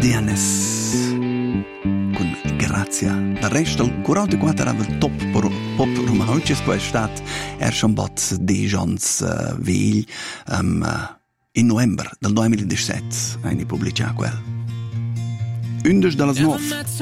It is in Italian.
DNS con Grazia. Del resto, il 44 era il top pop romauches, poi è stato schon bot dei giorns vegli in novembre del 2017, hai pubblicato quel. 11 delle 9.